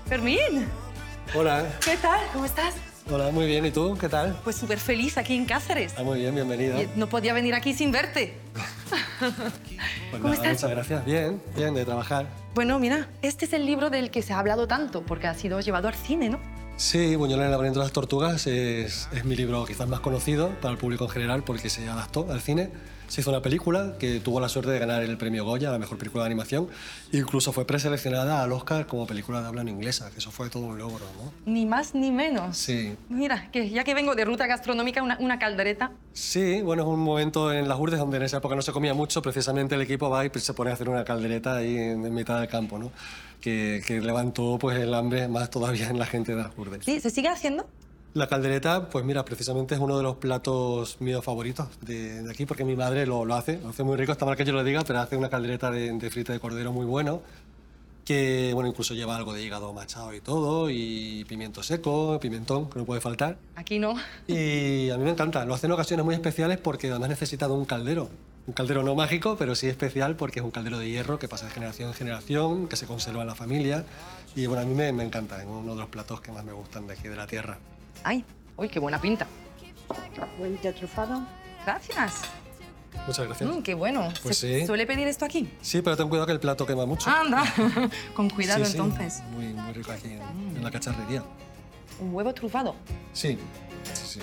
Fermín, Hola. ¿qué tal? ¿Cómo estás? Hola, muy bien. ¿Y tú? ¿Qué tal? Pues súper feliz aquí en Cáceres. Muy bien, bienvenida. Y no podía venir aquí sin verte. Pues ¿Cómo nada, estás? muchas gracias. Bien, bien, de trabajar. Bueno, mira, este es el libro del que se ha hablado tanto, porque ha sido llevado al cine, ¿no? Sí, Buñuel en el laberinto de las tortugas es mi libro quizás más conocido para el público en general porque se adaptó al cine. Se hizo una película que tuvo la suerte de ganar el premio Goya, la mejor película de animación. Incluso fue preseleccionada al Oscar como película de habla no inglesa, que eso fue todo un logro, ¿no? Ni más ni menos. Sí. Mira, que ya que vengo de ruta gastronómica, una caldereta. Sí, bueno, es un momento en las Urdes donde en esa época no se comía mucho, precisamente el equipo va y se pone a hacer una caldereta ahí en mitad del campo, ¿no? Que levantó pues, el hambre más todavía en la gente de las Urdes. ¿Sí? ¿Se sigue haciendo? La caldereta, pues mira, precisamente es uno de los platos míos favoritos de aquí, porque mi madre lo hace muy rico, está mal que yo lo diga, pero hace una caldereta de frita de cordero muy bueno, que bueno, incluso lleva algo de hígado machado y todo, y pimiento seco, pimentón, que no puede faltar. Aquí no. Y a mí me encanta, lo hace en ocasiones muy especiales porque además necesita de un caldero no mágico, pero sí especial porque es un caldero de hierro que pasa de generación en generación, que se conserva en la familia, y bueno, a mí me encanta, es uno de los platos que más me gustan de aquí de la tierra. Ay, uy, qué buena pinta. Huevito trufado. Gracias. Muchas gracias. Qué bueno. Pues ¿Se sí. suele pedir esto aquí? Sí, pero ten cuidado que el plato quema mucho. Anda, con cuidado Sí, sí, entonces. muy rico aquí en la cacharrería. Un huevo trufado. Sí, sí, sí.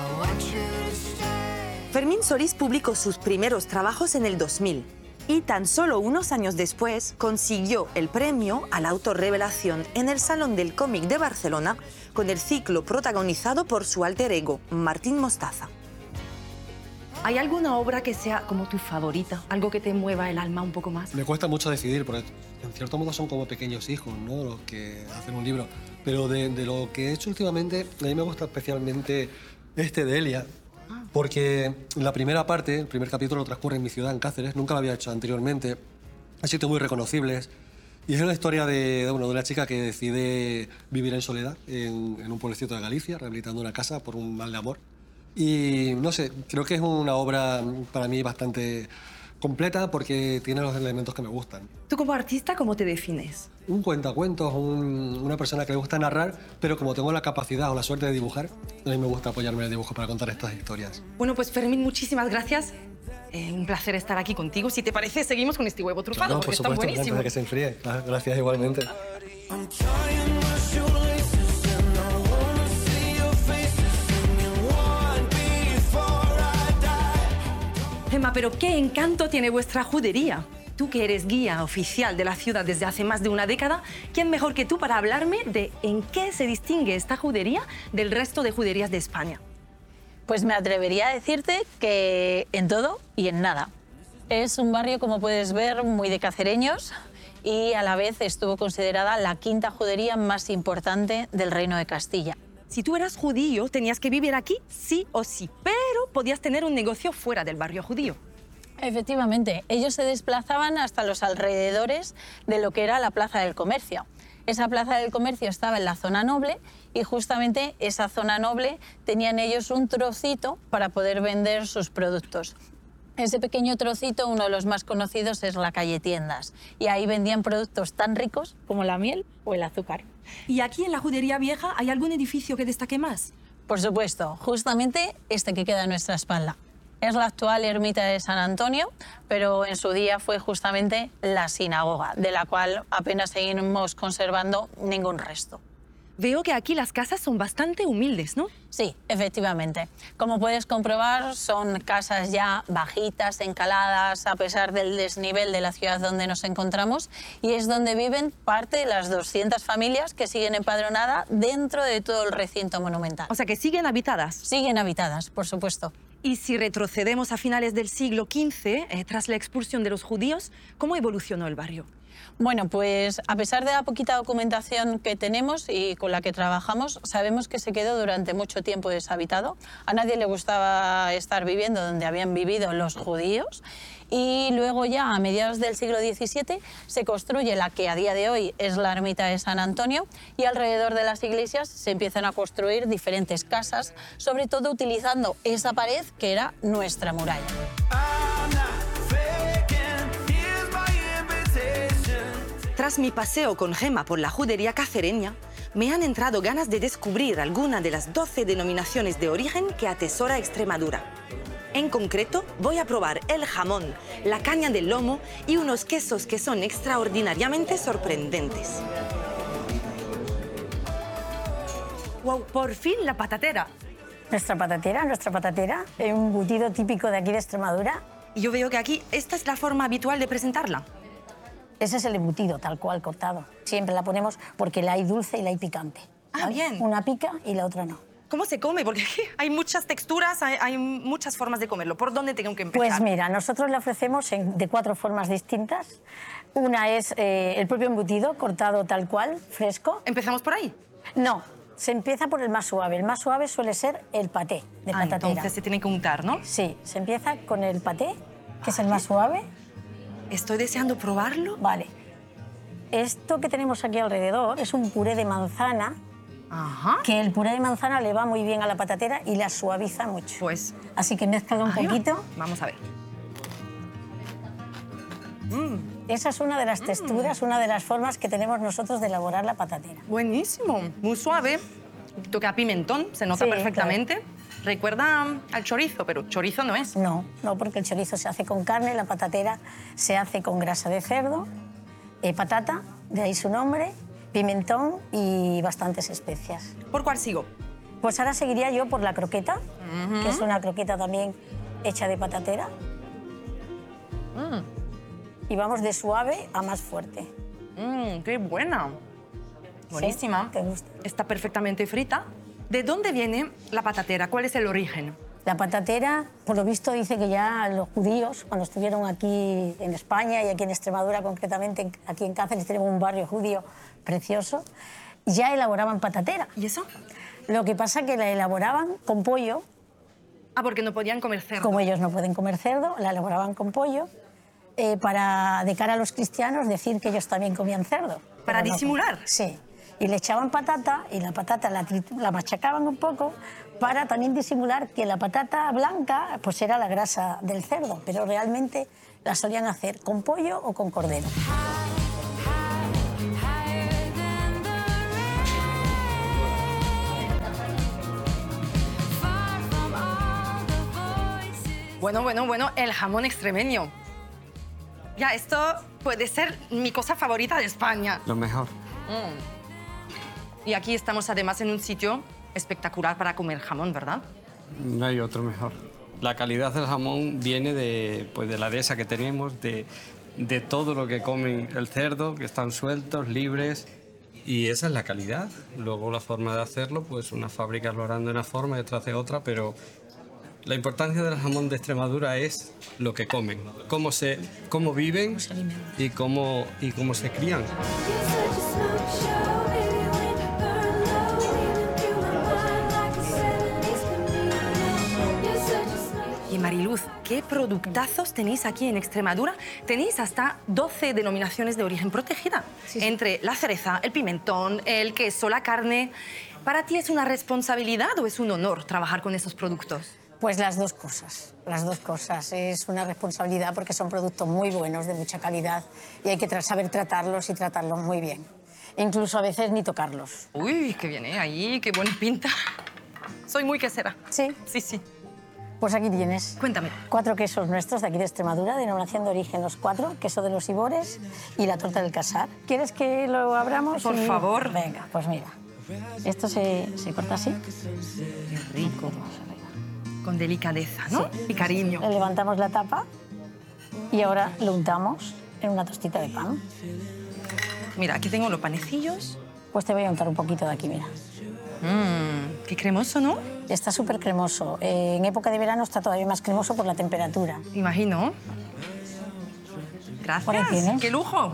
Fermín Solís publicó sus primeros trabajos en el 2000 y tan solo unos años después consiguió el premio a la autorrevelación en el Salón del Cómic de Barcelona con el ciclo protagonizado por su alter ego, Martín Mostaza. ¿Hay alguna obra que sea como tu favorita? Algo que te mueva el alma un poco más. Me cuesta mucho decidir, porque en cierto modo son como pequeños hijos, ¿no? Los que hacen un libro. Pero de lo que he hecho últimamente, a mí me gusta especialmente este de Elia, porque la primera parte, el primer capítulo transcurre en mi ciudad, en Cáceres, nunca lo había hecho anteriormente. Hay sitios muy reconocibles. Y es una historia de una chica que decide vivir en soledad en un pueblecito de Galicia, rehabilitando una casa por un mal de amor. Y no sé, creo que es una obra para mí bastante completa porque tiene los elementos que me gustan. ¿Tú como artista cómo te defines? Un cuentacuentos, una persona que le gusta narrar, pero como tengo la capacidad o la suerte de dibujar, a mí me gusta apoyarme en el dibujo para contar estas historias. Bueno, pues Fermín, muchísimas gracias. Un placer estar aquí contigo. Si te parece, seguimos con este huevo trufado, No, porque por está supuesto, buenísimo. antes de que se enfríe. Gracias igualmente. Gemma, pero qué encanto tiene vuestra judería. Tú que eres guía oficial de la ciudad desde hace más de una década, ¿quién mejor que tú para hablarme de en qué se distingue esta judería del resto de juderías de España? Pues me atrevería a decirte que en todo y en nada. Es un barrio, como puedes ver, muy de cacereños y a la vez estuvo considerada la quinta judería más importante del Reino de Castilla. Si tú eras judío, tenías que vivir aquí sí o sí, pero podías tener un negocio fuera del barrio judío. Efectivamente, ellos se desplazaban hasta los alrededores de lo que era la Plaza del Comercio. Esa Plaza del Comercio estaba en la zona noble y justamente esa zona noble tenían ellos un trocito para poder vender sus productos. Ese pequeño trocito, uno de los más conocidos, es la calle Tiendas. Y ahí vendían productos tan ricos como la miel o el azúcar. ¿Y aquí en la judería vieja hay algún edificio que destaque más? Por supuesto, justamente este que queda a nuestra espalda. Es la actual ermita de San Antonio, pero en su día fue justamente la sinagoga, de la cual apenas seguimos conservando ningún resto. Veo que aquí las casas son bastante humildes, ¿no? Sí, efectivamente. Como puedes comprobar, son casas ya bajitas, encaladas, a pesar del desnivel de la ciudad donde nos encontramos, y es donde viven parte de las 200 familias que siguen empadronadas dentro de todo el recinto monumental. O sea, que siguen habitadas. Siguen habitadas, por supuesto. Y si retrocedemos a finales del siglo XV, tras la expulsión de los judíos, ¿cómo evolucionó el barrio? Bueno, pues a pesar de la poquita documentación que tenemos y con la que trabajamos, sabemos que se quedó durante mucho tiempo deshabitado. A nadie le gustaba estar viviendo donde habían vivido los judíos. Y luego ya a mediados del siglo XVII se construye la que a día de hoy es la ermita de San Antonio y alrededor de las iglesias se empiezan a construir diferentes casas, sobre todo utilizando esa pared que era nuestra muralla. Tras mi paseo con Gemma por la judería cacereña, me han entrado ganas de descubrir alguna de las 12 denominaciones de origen que atesora Extremadura. En concreto, voy a probar el jamón, la caña del lomo y unos quesos que son extraordinariamente sorprendentes. ¡Wow! Por fin la patatera. Nuestra patatera, es un embutido típico de aquí de Extremadura. Y yo veo que aquí esta es la forma habitual de presentarla. Ese es el embutido, tal cual, cortado. Siempre la ponemos porque la hay dulce y la hay picante. Ah, bien. Una pica y la otra no. ¿Cómo se come? Porque aquí hay muchas texturas, hay muchas formas de comerlo. ¿Por dónde tengo que empezar? Pues mira, nosotros le ofrecemos de 4 formas distintas. Una es el propio embutido, cortado tal cual, fresco. ¿Empezamos por ahí? No, se empieza por el más suave. El más suave suele ser el paté de patatera. Entonces se tiene que untar, ¿no? Sí, se empieza con el paté, que es el más suave. Estoy deseando probarlo. Vale. Esto que tenemos aquí alrededor es un puré de manzana, Ajá. que el puré de manzana le va muy bien a la patatera y la suaviza mucho. Pues Así que mézclalo un ahí va. poquito. Vamos a ver. Esa es una de las texturas, una de las formas que tenemos nosotros de elaborar la patatera. Buenísimo, muy suave. Toque a pimentón, se nota Sí, perfectamente. Recuerda al chorizo, pero chorizo no es. No, porque el chorizo se hace con carne, la patatera se hace con grasa de cerdo, patata, de ahí su nombre, pimentón y bastantes especias. ¿Por cuál sigo? Pues ahora seguiría yo por la croqueta, que es una croqueta también hecha de patatera. Y vamos de suave a más fuerte. ¡Qué buena! Buenísima. ¿Sí? ¿Te gusta? Está perfectamente frita. ¿De dónde viene la patatera? ¿Cuál es el origen? La patatera, por lo visto, dice que ya los judíos, cuando estuvieron aquí en España y aquí en Extremadura, concretamente aquí en Cáceres, tenemos un barrio judío precioso, ya elaboraban patatera. ¿Y eso? Lo que pasa es que la elaboraban con pollo. Ah, porque no podían comer cerdo. Como ellos no pueden comer cerdo, la elaboraban con pollo para, de cara a los cristianos, decir que ellos también comían cerdo. ¿Para Pero no disimular? Sí. Y le echaban patata y la patata la machacaban un poco para también disimular que la patata blanca pues era la grasa del cerdo, pero realmente la solían hacer con pollo o con cordero. Bueno, el jamón extremeño. Ya, esto puede ser mi cosa favorita de España. Lo mejor. Y aquí estamos además en un sitio espectacular para comer jamón, ¿verdad? No hay otro mejor. La calidad del jamón viene de la dehesa que tenemos, de todo lo que comen el cerdo, que están sueltos, libres. Y esa es la calidad. Luego la forma de hacerlo, pues unas fábricas lo harán de una forma y otras de otra, pero la importancia del jamón de Extremadura es lo que comen, cómo viven y cómo se crían. Y Mariluz, ¿qué productazos tenéis aquí en Extremadura? Tenéis hasta 12 denominaciones de origen protegida, entre la cereza, el pimentón, el queso, la carne. ¿Para ti es una responsabilidad o es un honor trabajar con esos productos? Pues las dos cosas, Es una responsabilidad porque son productos muy buenos, de mucha calidad, y hay que saber tratarlos y tratarlos muy bien. Incluso a veces ni tocarlos. Uy, qué bien, ¿eh? Ahí, qué buena pinta. Soy muy quesera. ¿Sí? Sí. Pues aquí tienes. Cuéntame. 4 quesos nuestros de aquí de Extremadura, denominación de origen los 4, queso de los Ibores y la torta del Casar. ¿Quieres que lo abramos? Por favor. Venga, pues mira. Esto se corta así. Qué rico. Con delicadeza, ¿no? Sí. Y cariño. Le levantamos la tapa y ahora lo untamos en una tostita de pan. Mira, aquí tengo los panecillos. Pues te voy a untar un poquito de aquí, mira. Qué cremoso, ¿no? Está súper cremoso. En época de verano está todavía más cremoso por la temperatura. Imagino. Gracias. Por ahí tienes. ¡Qué lujo!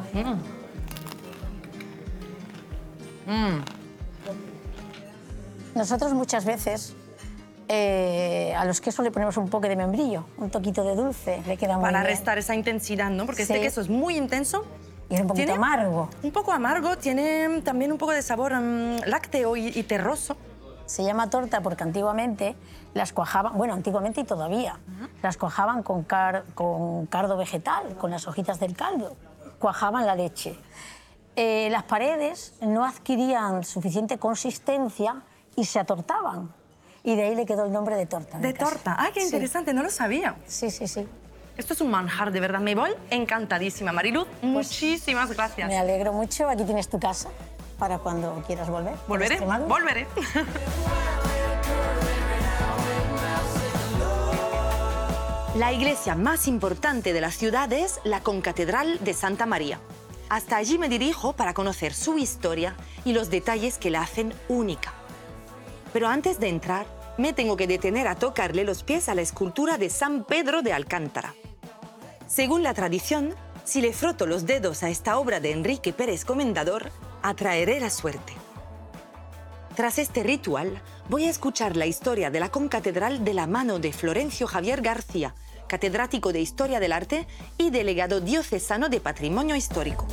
Nosotros muchas veces a los quesos le ponemos un poco de membrillo, un toquito de dulce, le queda muy Para bien. restar esa intensidad, ¿no? Porque Sí. este queso es muy intenso. Y es un poquito Tiene amargo. Un poco amargo, tiene también un poco de sabor lácteo y terroso. Se llama torta porque antiguamente las cuajaban, bueno, antiguamente y todavía, las cuajaban con cardo vegetal, con las hojitas del caldo. Cuajaban la leche. las paredes no adquirían suficiente consistencia y se atortaban. Y de ahí le quedó el nombre de torta. De casa. torta. Ah, qué interesante, no lo sabía. Sí, sí, sí. Esto es un manjar, de verdad. Me voy encantadísima. Mariluz, muchísimas gracias. Me alegro mucho. Aquí tienes tu casa para cuando quieras volver. Volveré, volveré. La iglesia más importante de la ciudad es la Concatedral de Santa María. Hasta allí me dirijo para conocer su historia y los detalles que la hacen única. Pero antes de entrar, me tengo que detener a tocarle los pies a la escultura de San Pedro de Alcántara. Según la tradición, si le froto los dedos a esta obra de Enrique Pérez Comendador, atraeré la suerte. Tras este ritual, voy a escuchar la historia de la concatedral de la mano de Florencio Javier García, catedrático de Historia del Arte y delegado diocesano de Patrimonio Histórico.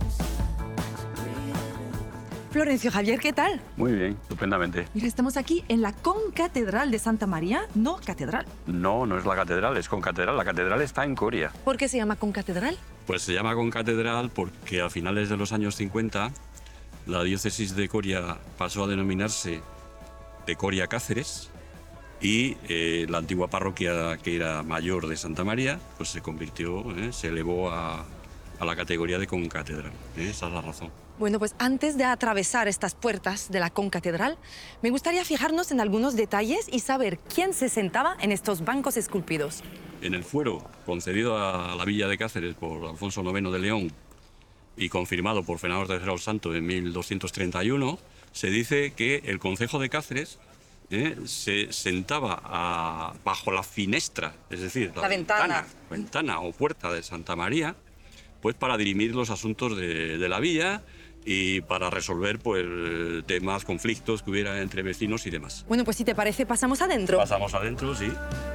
Florencio Javier, ¿qué tal? Muy bien, estupendamente. Mira, estamos aquí en la concatedral de Santa María, no catedral. No, no es la catedral, es concatedral. La catedral está en Coria. ¿Por qué se llama concatedral? Pues se llama concatedral porque a finales de los años 50 la diócesis de Coria pasó a denominarse de Coria Cáceres y la antigua parroquia, que era mayor de Santa María, pues se convirtió, se elevó a la categoría de concatedral. Esa es la razón. Bueno, pues antes de atravesar estas puertas de la concatedral, me gustaría fijarnos en algunos detalles y saber quién se sentaba en estos bancos esculpidos. En el fuero concedido a la villa de Cáceres por Alfonso IX de León y confirmado por Fernando III el Santo en 1231, se dice que el concejo de Cáceres se sentaba bajo la finestra, es decir, la ventana o puerta de Santa María, pues para dirimir los asuntos de la villa y para resolver pues, temas, conflictos que hubiera entre vecinos y demás. Bueno, pues si te parece, pasamos adentro. Pasamos adentro, sí.